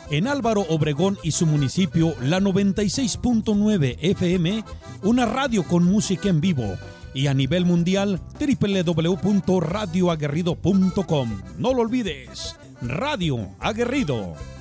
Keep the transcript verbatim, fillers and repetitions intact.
En Álvaro Obregón y su municipio, la noventa y seis punto nueve F M, una radio con música en vivo. Y a nivel mundial, doble u doble u doble u punto radio aguerrido punto com. No lo olvides, Radio Aguerrido.